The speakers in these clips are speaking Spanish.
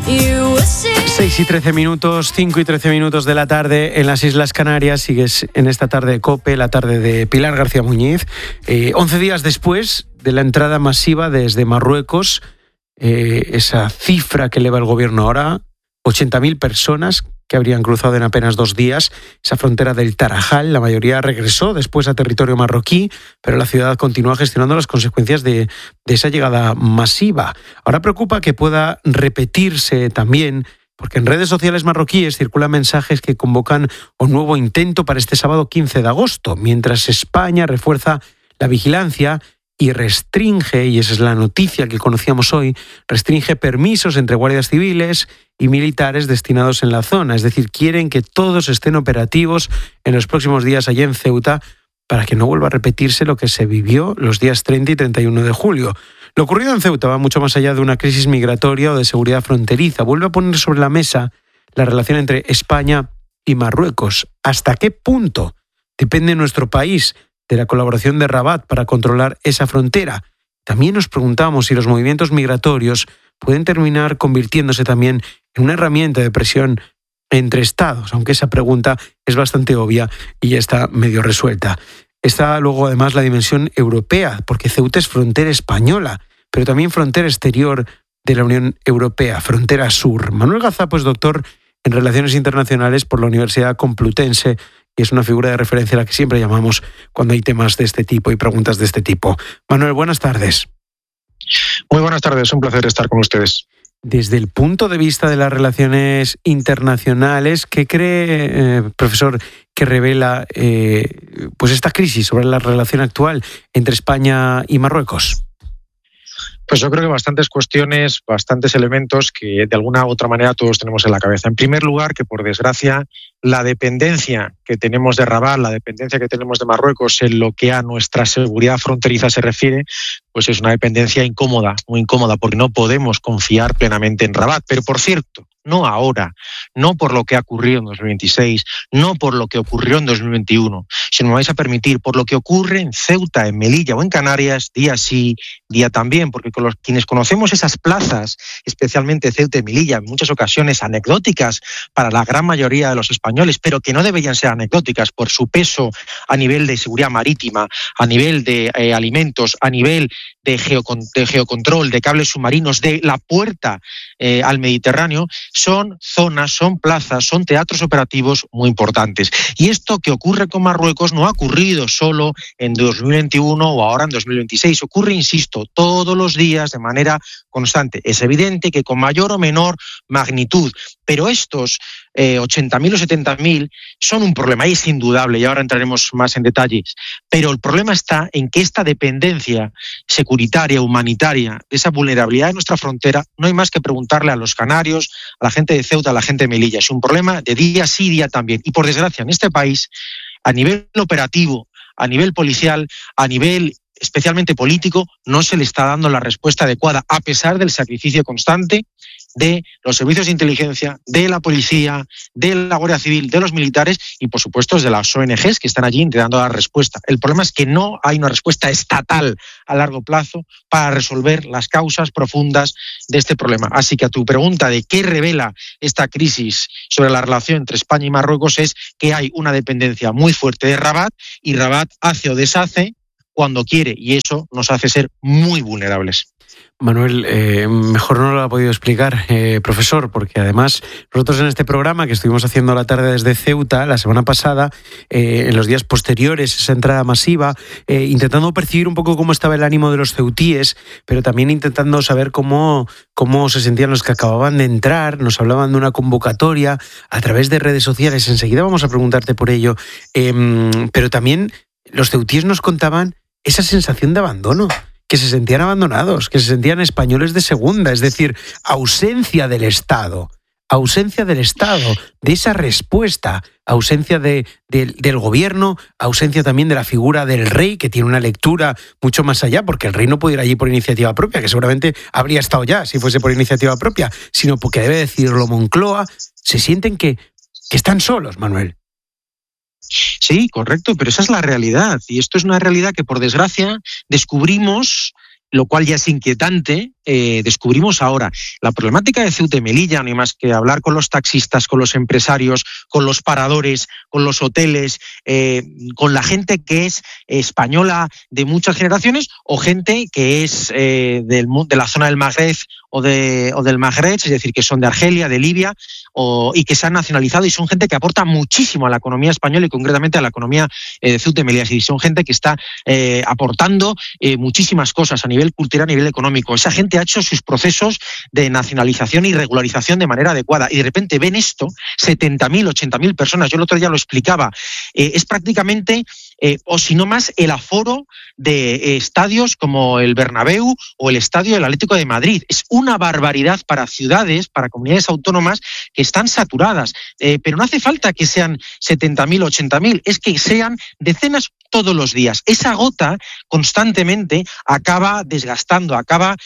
6 y 13 minutos, 5 y 13 minutos de la tarde en las Islas Canarias. Sigues en esta tarde de COPE, la tarde de Pilar García Muñiz. 11 días después de la entrada masiva desde Marruecos, esa cifra que eleva el gobierno ahora, 80.000 personas que habrían cruzado en apenas 2 días esa frontera del Tarajal. La mayoría regresó después a territorio marroquí, pero la ciudad continúa gestionando las consecuencias de esa llegada masiva. Ahora preocupa que pueda repetirse también, porque en redes sociales marroquíes circulan mensajes que convocan un nuevo intento para este sábado 15 de agosto, mientras España refuerza la vigilancia y restringe, y esa es la noticia que conocíamos hoy, restringe permisos entre guardias civiles y militares destinados en la zona. Es decir, quieren que todos estén operativos en los próximos días allí en Ceuta para que no vuelva a repetirse lo que se vivió los días 30 y 31 de julio. Lo ocurrido en Ceuta va mucho más allá de una crisis migratoria o de seguridad fronteriza. Vuelve a poner sobre la mesa la relación entre España y Marruecos. ¿Hasta qué punto depende nuestro país de la colaboración de Rabat para controlar esa frontera? También nos preguntamos si los movimientos migratorios pueden terminar convirtiéndose también en una herramienta de presión entre estados, aunque esa pregunta es bastante obvia y ya está medio resuelta. Está luego además la dimensión europea, porque Ceuta es frontera española, pero también frontera exterior de la Unión Europea, frontera sur. Manuel Gazapo es doctor en Relaciones Internacionales por la Universidad Complutense y es una figura de referencia a la que siempre llamamos cuando hay temas de este tipo y preguntas de este tipo. Manuel, buenas tardes. Muy buenas tardes, un placer estar con ustedes. Desde el punto de vista de las relaciones internacionales, ¿qué cree, profesor, que revela pues esta crisis sobre la relación actual entre España y Marruecos? Pues yo creo que bastantes cuestiones, bastantes elementos que de alguna u otra manera todos tenemos en la cabeza. En primer lugar, que por desgracia la dependencia que tenemos de Rabat, la dependencia que tenemos de Marruecos en lo que a nuestra seguridad fronteriza se refiere, pues es una dependencia incómoda, muy incómoda, porque no podemos confiar plenamente en Rabat. Pero por cierto, no ahora, no por lo que ha ocurrido en 2026, no por lo que ocurrió en 2021, sino me vais a permitir por lo que ocurre en Ceuta, en Melilla o en Canarias, día sí, día también, porque con quienes conocemos esas plazas, especialmente Ceuta y Melilla, en muchas ocasiones anecdóticas para la gran mayoría de los españoles, pero que no deberían ser anecdóticas por su peso a nivel de seguridad marítima, a nivel de alimentos, a nivel de geocontrol, de cables submarinos, de la puerta al Mediterráneo, son zonas, son plazas, son teatros operativos muy importantes. Y esto que ocurre con Marruecos no ha ocurrido solo en 2021 o ahora en 2026, ocurre, insisto, todos los días de manera constante. Es evidente que con mayor o menor magnitud, pero estos 80.000 o 70.000 son un problema, y es indudable, y ahora entraremos más en detalles, pero el problema está en que esta dependencia securitaria, humanitaria, de esa vulnerabilidad de nuestra frontera, no hay más que preguntarle a los canarios, a la gente de Ceuta, a la gente de Melilla. Es un problema de día sí, día también. Y por desgracia, en este país, a nivel operativo, a nivel policial, a nivel especialmente político, no se le está dando la respuesta adecuada, a pesar del sacrificio constante de los servicios de inteligencia, de la policía, de la Guardia Civil, de los militares y, por supuesto, de las ONGs que están allí intentando dar respuesta. El problema es que no hay una respuesta estatal a largo plazo para resolver las causas profundas de este problema. Así que a tu pregunta de qué revela esta crisis sobre la relación entre España y Marruecos es que hay una dependencia muy fuerte de Rabat y Rabat hace o deshace cuando quiere, y eso nos hace ser muy vulnerables. Manuel, mejor no lo ha podido explicar, profesor, porque además nosotros en este programa que estuvimos haciendo la tarde desde Ceuta la semana pasada, en los días posteriores a esa entrada masiva, intentando percibir un poco cómo estaba el ánimo de los ceutíes, pero también intentando saber cómo se sentían los que acababan de entrar. Nos hablaban de una convocatoria a través de redes sociales. Enseguida vamos a preguntarte por ello, pero también los ceutíes nos contaban esa sensación de abandono, que se sentían abandonados, que se sentían españoles de segunda, es decir, ausencia del Estado, de esa respuesta, ausencia del gobierno, ausencia también de la figura del rey, que tiene una lectura mucho más allá, porque el rey no puede ir allí por iniciativa propia, que seguramente habría estado ya si fuese por iniciativa propia, sino porque debe decirlo Moncloa. Se sienten que están solos, Manuel. Sí, correcto, pero esa es la realidad. Y esto es una realidad que, por desgracia, descubrimos lo cual ya es inquietante, descubrimos ahora. La problemática de Ceuta y Melilla, no hay más que hablar con los taxistas, con los empresarios, con los paradores, con los hoteles, con la gente que es española de muchas generaciones o gente que es de la zona del Magreb o del Magreb, es decir, que son de Argelia, de Libia, y que se han nacionalizado y son gente que aporta muchísimo a la economía española y concretamente a la economía de Ceuta y Melilla. Y son gente que está aportando muchísimas cosas a nivel cultural, a nivel económico. Esa gente ha hecho sus procesos de nacionalización y regularización de manera adecuada y de repente ven esto, 70.000, 80.000 personas, yo el otro día lo explicaba, es prácticamente, o si no más, el aforo de estadios como el Bernabéu o el Estadio del Atlético de Madrid. Es una barbaridad para ciudades, para comunidades autónomas que están saturadas, pero no hace falta que sean 70.000, 80.000, es que sean decenas todos los días. Esa gota constantemente acaba desgastando, acaba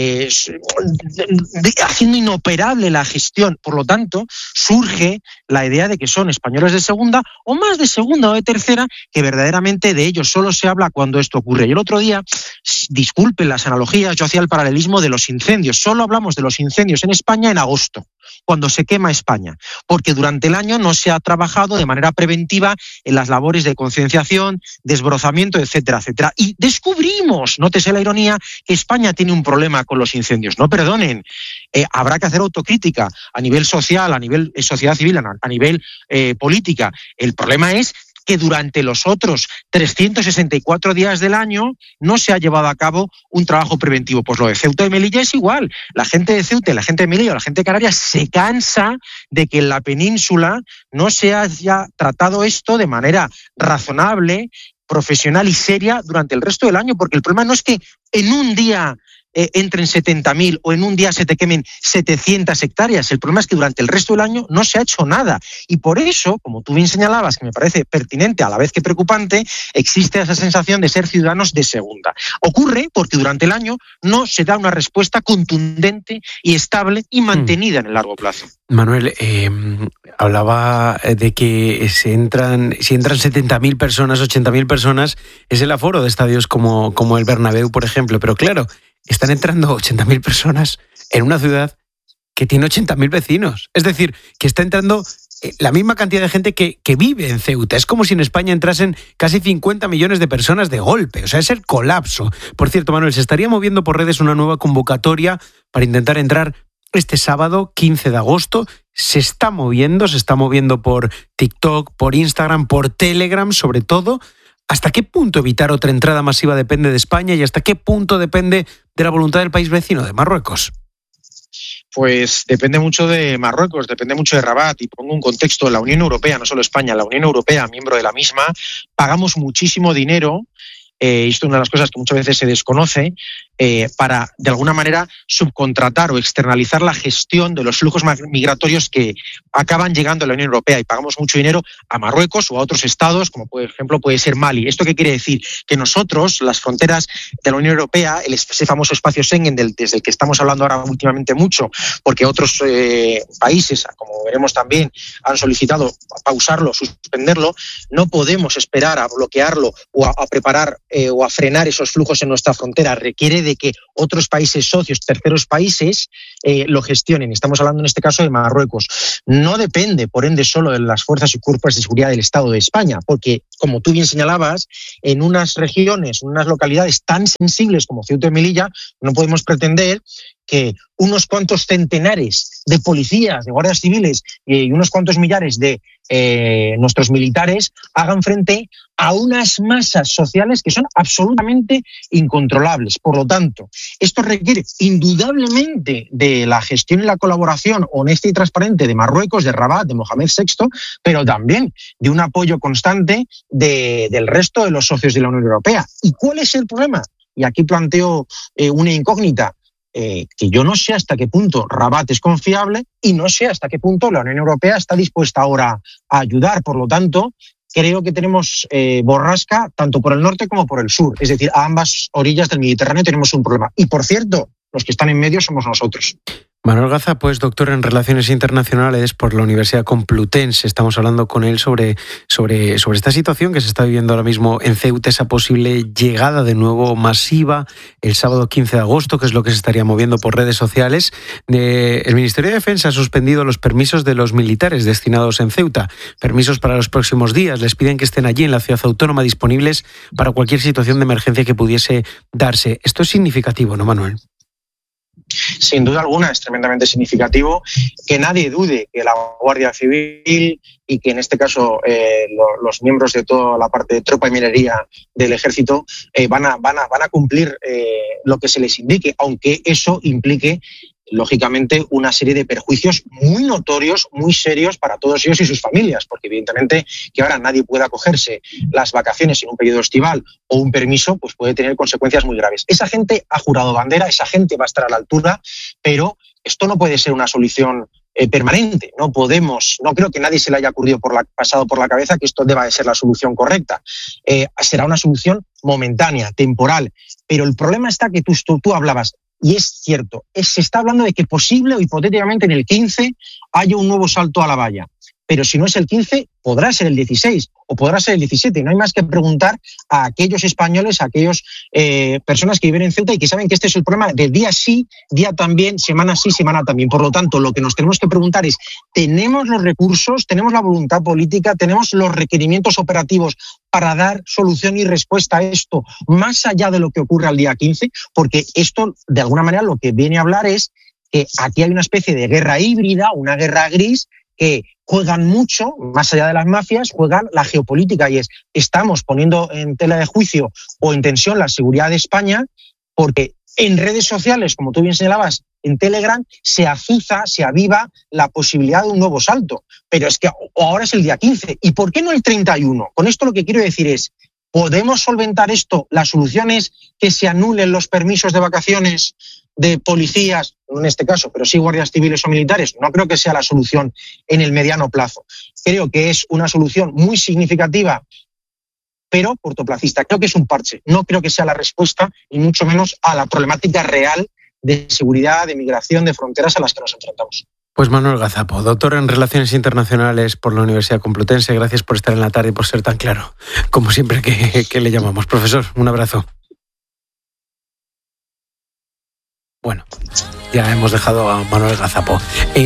haciendo inoperable la gestión. Por lo tanto, surge la idea de que son españoles de segunda o más de segunda o de tercera, que verdaderamente de ellos solo se habla cuando esto ocurre. Y el otro día, disculpen las analogías, yo hacía el paralelismo de los incendios. Solo hablamos de los incendios en España en agosto, cuando se quema España, porque durante el año no se ha trabajado de manera preventiva en las labores de concienciación, desbrozamiento, etcétera, etcétera. Y descubrimos, nótese la ironía, que España tiene un problema con los incendios. No perdonen, habrá que hacer autocrítica a nivel social, a nivel sociedad civil, a nivel política. El problema es que durante los otros 364 días del año no se ha llevado a cabo un trabajo preventivo. Pues lo de Ceuta y Melilla es igual. La gente de Ceuta, la gente de Melilla, la gente de Canarias se cansa de que en la península no se haya tratado esto de manera razonable, profesional y seria durante el resto del año, porque el problema no es que en un día entren 70.000 o en un día se te quemen 700 hectáreas. El problema es que durante el resto del año no se ha hecho nada. Y por eso, como tú bien señalabas, que me parece pertinente a la vez que preocupante, existe esa sensación de ser ciudadanos de segunda. Ocurre porque durante el año no se da una respuesta contundente y estable y mantenida en el largo plazo. Manuel, hablaba de que si entran 70.000 personas, 80.000 personas, es el aforo de estadios como el Bernabéu, por ejemplo. Pero claro, están entrando 80.000 personas en una ciudad que tiene 80.000 vecinos. Es decir, que está entrando la misma cantidad de gente que vive en Ceuta. Es como si en España entrasen casi 50 millones de personas de golpe. O sea, es el colapso. Por cierto, Manuel, se estaría moviendo por redes una nueva convocatoria para intentar entrar este sábado, 15 de agosto. Se está moviendo por TikTok, por Instagram, por Telegram, sobre todo. ¿Hasta qué punto evitar otra entrada masiva depende de España y hasta qué punto depende de la voluntad del país vecino, de Marruecos? Pues depende mucho de Marruecos, depende mucho de Rabat. Y pongo un contexto, la Unión Europea, no solo España, la Unión Europea, miembro de la misma, pagamos muchísimo dinero. Esto es una de las cosas que muchas veces se desconoce, para, de alguna manera, subcontratar o externalizar la gestión de los flujos migratorios que acaban llegando a la Unión Europea, y pagamos mucho dinero a Marruecos o a otros estados, como por ejemplo puede ser Mali. ¿Esto qué quiere decir? Que nosotros, las fronteras de la Unión Europea, ese famoso espacio Schengen desde el que estamos hablando ahora últimamente mucho, porque otros países, como veremos también, han solicitado pausarlo, suspenderlo, no podemos esperar a bloquearlo o a preparar o a frenar esos flujos en nuestra frontera. Requiere de que otros países socios, terceros países, lo gestionen. Estamos hablando en este caso de Marruecos. No depende, por ende, solo de las fuerzas y cuerpos de seguridad del Estado de España, porque, como tú bien señalabas, en unas regiones, en unas localidades tan sensibles como Ceuta y Melilla, no podemos pretender que unos cuantos centenares de policías, de guardias civiles y unos cuantos millares de nuestros militares hagan frente a unas masas sociales que son absolutamente incontrolables. Por lo tanto, esto requiere indudablemente de la gestión y la colaboración honesta y transparente de Marruecos, de Rabat, de Mohamed VI, pero también de un apoyo constante del resto de los socios de la Unión Europea. ¿Y cuál es el problema? Y aquí planteo una incógnita. Que yo no sé hasta qué punto Rabat es confiable y no sé hasta qué punto la Unión Europea está dispuesta ahora a ayudar. Por lo tanto, creo que tenemos borrasca tanto por el norte como por el sur. Es decir, a ambas orillas del Mediterráneo tenemos un problema. Y, por cierto, los que están en medio somos nosotros. Manuel Gazapó es doctor en Relaciones Internacionales por la Universidad Complutense. Estamos hablando con él sobre esta situación que se está viviendo ahora mismo en Ceuta, esa posible llegada de nuevo masiva el sábado 15 de agosto, que es lo que se estaría moviendo por redes sociales. El Ministerio de Defensa ha suspendido los permisos de los militares destinados en Ceuta. Permisos para los próximos días. Les piden que estén allí en la ciudad autónoma disponibles para cualquier situación de emergencia que pudiese darse. Esto es significativo, ¿no, Manuel? Sin duda alguna es tremendamente significativo. Que nadie dude que la Guardia Civil y que en este caso los miembros de toda la parte de tropa y minería del Ejército van a cumplir lo que se les indique, aunque eso implique lógicamente una serie de perjuicios muy notorios, muy serios para todos ellos y sus familias, porque evidentemente que ahora nadie pueda acogerse las vacaciones en un periodo estival o un permiso, pues puede tener consecuencias muy graves. Esa gente ha jurado bandera, esa gente va a estar a la altura, pero esto no puede ser una solución permanente. No creo que nadie se le haya pasado por la cabeza que esto deba de ser la solución correcta. Será una solución momentánea, temporal, pero el problema está que tú hablabas. Y es cierto, se está hablando de que posible o hipotéticamente en el 15 haya un nuevo salto a la valla. Pero si no es el 15, podrá ser el 16 o podrá ser el 17. No hay más que preguntar a aquellos españoles, a aquellas personas que viven en Ceuta y que saben que este es el problema de día sí, día también, semana sí, semana también. Por lo tanto, lo que nos tenemos que preguntar es, ¿tenemos los recursos, tenemos la voluntad política, tenemos los requerimientos operativos para dar solución y respuesta a esto más allá de lo que ocurre al día 15? Porque esto, de alguna manera, lo que viene a hablar es que aquí hay una especie de guerra híbrida, una guerra gris, que juegan mucho, más allá de las mafias, juegan la geopolítica y estamos poniendo en tela de juicio o en tensión la seguridad de España porque en redes sociales, como tú bien señalabas, en Telegram, se azuza, se aviva la posibilidad de un nuevo salto. Pero es que ahora es el día 15. ¿Y por qué no el 31? Con esto lo que quiero decir es, ¿podemos solventar esto? La solución es que se anulen los permisos de vacaciones de policías, no en este caso, pero sí guardias civiles o militares. No creo que sea la solución en el mediano plazo. Creo que es una solución muy significativa, pero cortoplacista. Creo que es un parche. No creo que sea la respuesta, y mucho menos a la problemática real de seguridad, de migración, de fronteras a las que nos enfrentamos. Pues Manuel Gazapó, doctor en Relaciones Internacionales por la Universidad Complutense. Gracias por estar en la tarde y por ser tan claro, como siempre que le llamamos. Profesor, un abrazo. Bueno, ya hemos dejado a Manuel Gazapó.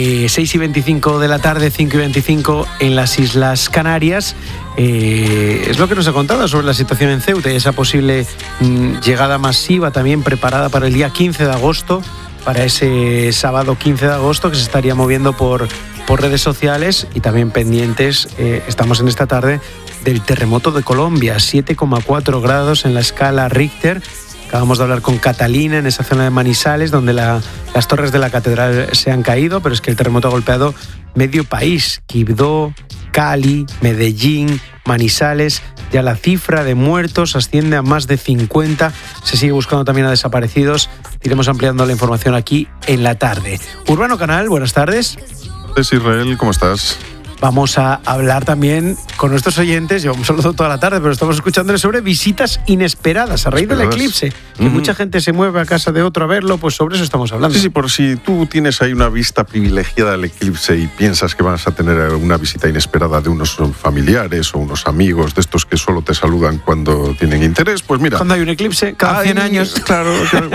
6:25 de la tarde, 5:25 en las Islas Canarias. Es lo que nos ha contado sobre la situación en Ceuta y esa posible llegada masiva también preparada para el día 15 de agosto, para ese sábado 15 de agosto que se estaría moviendo por redes sociales y también pendientes, estamos en esta tarde, del terremoto de Colombia, 7,4 grados en la escala Richter. Acabamos de hablar con Catalina en esa zona de Manizales, donde las torres de la catedral se han caído, pero es que el terremoto ha golpeado medio país. Quibdó, Cali, Medellín, Manizales. Ya la cifra de muertos asciende a más de 50. Se sigue buscando también a desaparecidos. Iremos ampliando la información aquí en la tarde. Urbano Canal, buenas tardes. Es Israel, ¿cómo estás? Vamos a hablar también con nuestros oyentes, llevamos hablando toda la tarde, pero estamos escuchándoles sobre visitas inesperadas a raíz del eclipse. Que mucha gente se mueve a casa de otro a verlo, pues sobre eso estamos hablando. Sí, por si tú tienes ahí una vista privilegiada del eclipse y piensas que vas a tener una visita inesperada de unos familiares o unos amigos de estos que solo te saludan cuando tienen interés, pues mira. Cuando hay un eclipse, cada 100 años. Claro,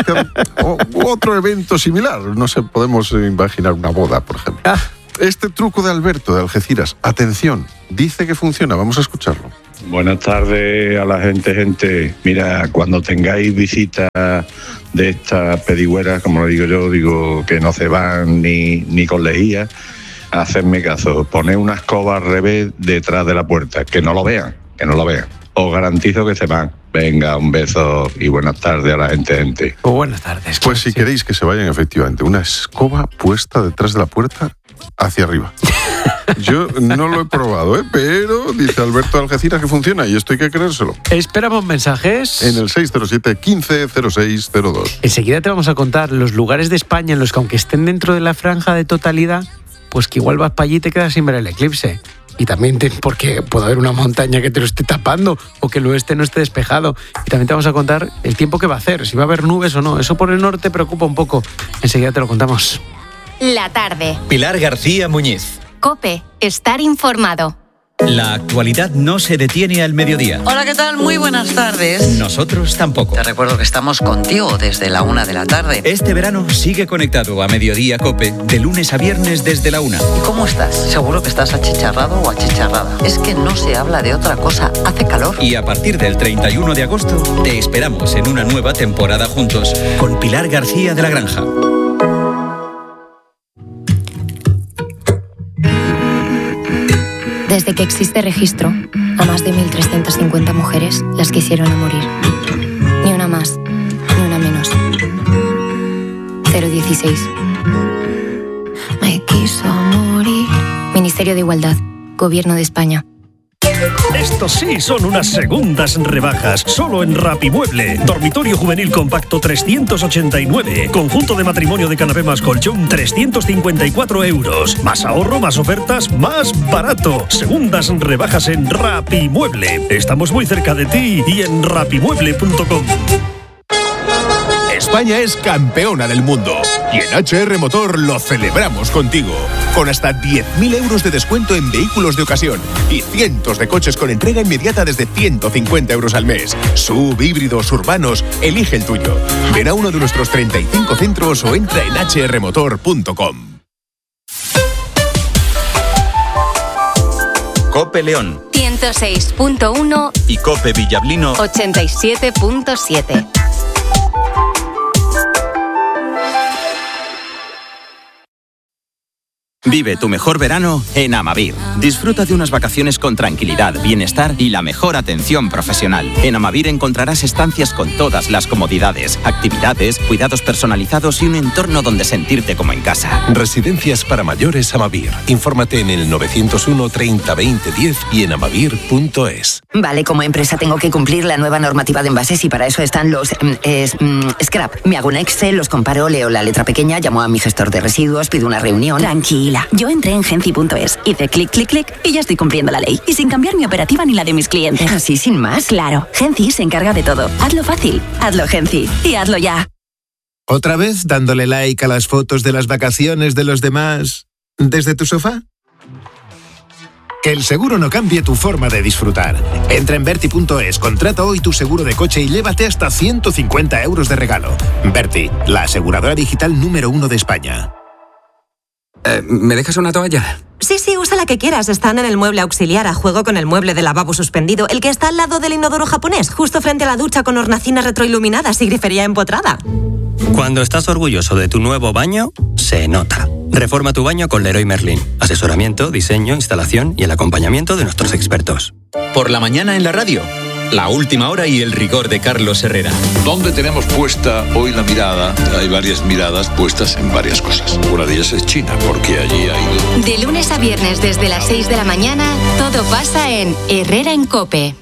otro evento similar. No sé, podemos imaginar una boda, por ejemplo. Este truco de Alberto de Algeciras, atención, dice que funciona, vamos a escucharlo. Buenas tardes a la gente. Mira, cuando tengáis visitas de estas pedigüeras, como lo digo yo, digo que no se van ni con lejía, hacedme caso, poned una escoba al revés detrás de la puerta, que no lo vean. Os garantizo que se van. Venga, un beso y buenas tardes a la gente. Buenas tardes. Pues si queréis que se vayan, efectivamente, una escoba puesta detrás de la puerta hacia arriba. Yo no lo he probado, pero dice Alberto de Algeciras que funciona y esto hay que creérselo. Esperamos mensajes en el 607 15 0602. Enseguida te vamos a contar los lugares de España en los que, aunque estén dentro de la franja de totalidad, pues que igual vas para allí y te quedas sin ver el eclipse. Y también porque puede haber una montaña que te lo esté tapando o que el oeste no esté despejado. Y también te vamos a contar el tiempo que va a hacer, si va a haber nubes o no. Eso por el norte preocupa un poco. Enseguida te lo contamos. la tarde. Pilar García Muñiz. COPE, estar informado. La actualidad no se detiene al mediodía. Hola, ¿qué tal? Muy buenas tardes. Nosotros tampoco. Te recuerdo que estamos contigo desde la 1 de la tarde. Este verano sigue conectado a Mediodía COPE, de lunes a viernes desde la 1. ¿Y cómo estás? Seguro que estás achicharrado o achicharrada. Es que no se habla de otra cosa. Hace calor. Y a partir del 31 de agosto, te esperamos en una nueva temporada juntos con Pilar García de la Granja. Desde que existe registro, a más de 1.350 mujeres las quisieron a morir. Ni una más, ni una menos. 016. Me quiso morir. Ministerio de Igualdad, Gobierno de España. Estos sí son unas segundas rebajas, solo en Rapimueble. Dormitorio juvenil compacto 389. Conjunto de matrimonio de canapé más colchón 354 euros. Más ahorro, más ofertas, más barato. Segundas rebajas en Rapimueble. Estamos muy cerca de ti y en rapimueble.com. España es campeona del mundo y en HR Motor lo celebramos contigo. Con hasta 10.000 euros de descuento en vehículos de ocasión y cientos de coches con entrega inmediata desde 150 euros al mes. SUV, híbridos, urbanos, elige el tuyo. Ven a uno de nuestros 35 centros o entra en hrmotor.com. COPE León 106.1 y COPE Villablino 87.7. Vive tu mejor verano en Amavir. Disfruta de unas vacaciones con tranquilidad, bienestar y la mejor atención profesional. En Amavir encontrarás estancias con todas las comodidades, actividades, cuidados personalizados y un entorno donde sentirte como en casa. Residencias para mayores Amavir. Infórmate en el 901 30 20 10 y en amavir.es. Vale, como empresa tengo que cumplir la nueva normativa de envases y para eso están los scrap. Me hago un Excel, los comparo, leo la letra pequeña, llamo a mi gestor de residuos, pido una reunión. Tranquila. Yo entré en Genci.es, hice clic, clic, clic y ya estoy cumpliendo la ley. Y sin cambiar mi operativa ni la de mis clientes. ¿Así sin más? Claro, Genci se encarga de todo. Hazlo fácil, hazlo Genci y hazlo ya. ¿Otra vez dándole like a las fotos de las vacaciones de los demás desde tu sofá? Que el seguro no cambie tu forma de disfrutar. Entra en Verti.es, contrata hoy tu seguro de coche y llévate hasta 150 euros de regalo. Verti, la aseguradora digital número 1 de España. ¿Me dejas una toalla? Sí, usa la que quieras. Están en el mueble auxiliar a juego con el mueble de lavabo suspendido, el que está al lado del inodoro japonés, justo frente a la ducha con hornacinas retroiluminadas y grifería empotrada. Cuando estás orgulloso de tu nuevo baño, se nota. Reforma tu baño con Leroy Merlin. Asesoramiento, diseño, instalación y el acompañamiento de nuestros expertos. Por la mañana en la radio. La última hora y el rigor de Carlos Herrera. ¿Dónde tenemos puesta hoy la mirada? Hay varias miradas puestas en varias cosas. Una de ellas es China, porque allí ha ido. De lunes a viernes desde las 6 de la mañana, todo pasa en Herrera en COPE.